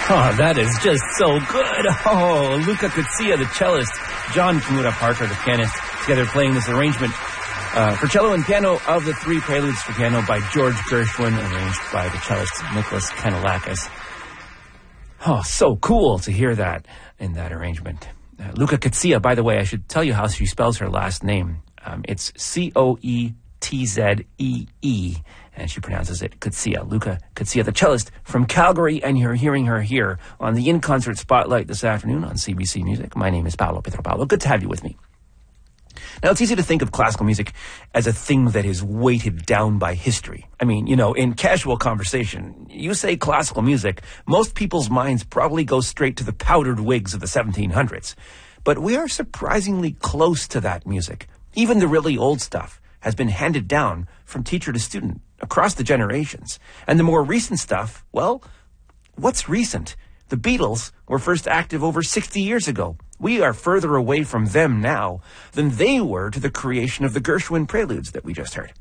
Oh, that is just so good. Oh, Luca Coetzee, the cellist, John Kimura Parker, the pianist, together playing this arrangement for cello and piano of the three preludes for piano by George Gershwin, arranged by the cellist Nicholas Kanellakis. Oh, so cool to hear that in that arrangement. Luca Coetzee, by the way, I should tell you how she spells her last name. It's Coetzee, and she pronounces it Coetzee. Luca Coetzee, the cellist from Calgary, and you're hearing her here on the In Concert Spotlight this afternoon on CBC Music. My name is Paolo Pietropalo. Good to have you with me. Now, it's easy to think of classical music as a thing that is weighted down by history. I mean, you know, in casual conversation, you say classical music, most people's minds probably go straight to the powdered wigs of the 1700s. But we are surprisingly close to that music. Even the really old stuff has been handed down from teacher to student across the generations. And the more recent stuff, well, what's recent? The Beatles were first active over 60 years ago. We are further away from them now than they were to the creation of the Gershwin preludes that we just heard.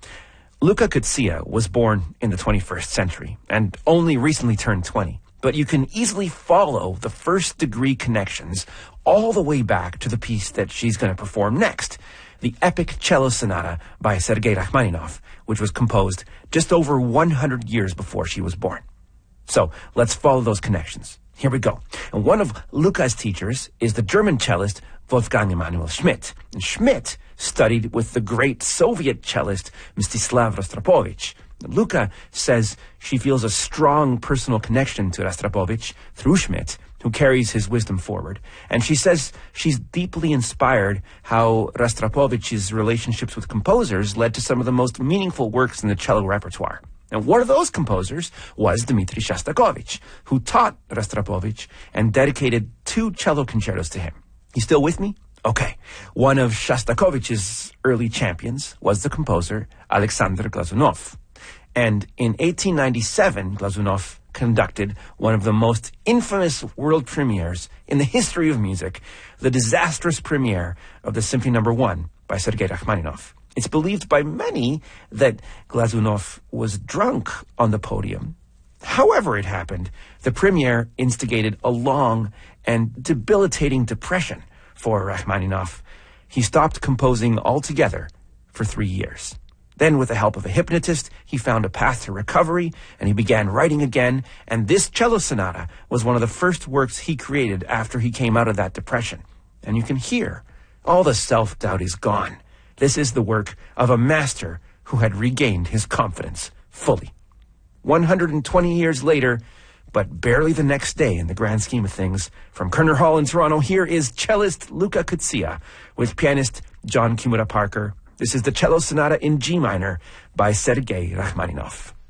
Luca Coetzee was born in the 21st century and only recently turned 20. But you can easily follow the first degree connections all the way back to the piece that she's going to perform next, the epic cello sonata by Sergei Rachmaninoff, which was composed just over 100 years before she was born. So let's follow those connections. Here we go. And one of Luca's teachers is the German cellist Wolfgang Emanuel Schmidt. And Schmidt studied with the great Soviet cellist Mstislav Rostropovich. Luca says she feels a strong personal connection to Rostropovich through Schmidt, who carries his wisdom forward. And she says she's deeply inspired how Rostropovich's relationships with composers led to some of the most meaningful works in the cello repertoire. And one of those composers was Dmitri Shostakovich, who taught Rostropovich and dedicated 2 cello concertos to him. You still with me? Okay. One of Shostakovich's early champions was the composer Alexander Glazunov. And in 1897, Glazunov conducted one of the most infamous world premieres in the history of music, the disastrous premiere of the Symphony No. 1 by Sergei Rachmaninoff. It's believed by many that Glazunov was drunk on the podium. However it happened, the premiere instigated a long and debilitating depression for Rachmaninoff. He stopped composing altogether for 3 years. Then, with the help of a hypnotist, he found a path to recovery, and he began writing again, and this cello sonata was one of the first works he created after he came out of that depression. And you can hear all the self-doubt is gone. This is the work of a master who had regained his confidence fully. 120 years later, but barely the next day in the grand scheme of things, from Kerner Hall in Toronto, here is cellist Luca Coetzee with pianist John Kimura Parker. This is the cello sonata in G minor by Sergei Rachmaninoff.